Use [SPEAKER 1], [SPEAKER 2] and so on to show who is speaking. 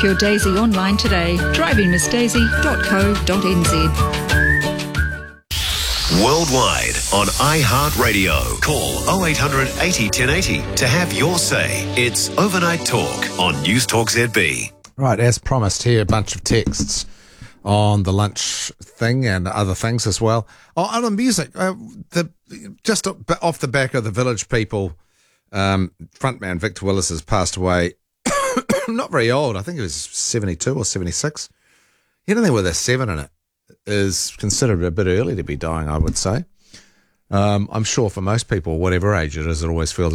[SPEAKER 1] your Daisy online today. drivingmissdaisy.co.nz.
[SPEAKER 2] Worldwide on iHeartRadio. Call 0800 80 1080 to have your say. It's Overnight Talk on News Talk ZB.
[SPEAKER 3] Right, as promised here, a bunch of texts on the lunch thing and other things as well. Oh, on the music, just off the back of the Village People, frontman Victor Willis has passed away. Not very old. I think he was 72 or 76. Anything with a 7 in it is considered a bit early to be dying, I would say. I'm sure for most people, whatever age it is, it always feels